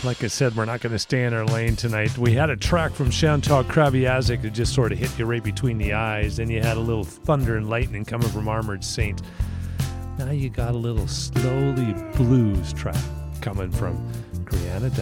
Like I said, we're not going to stay in our lane tonight. We had a track from Chantal Kraviazik that just sort of hit you right between the eyes. Then you had a little thunder and lightning coming from Armored Saint. Now you got a little slowly blues track coming from Brianna Dowd.